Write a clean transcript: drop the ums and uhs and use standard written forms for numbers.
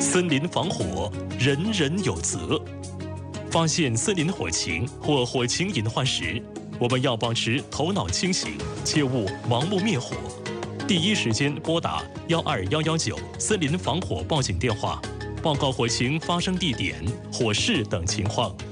森林防火，人人有责。发现森林火情或火情隐患时，我们要保持头脑清醒，切勿盲目灭火。第一时间拨打12119森林防火报警电话，报告火情发生地点、火势等情况。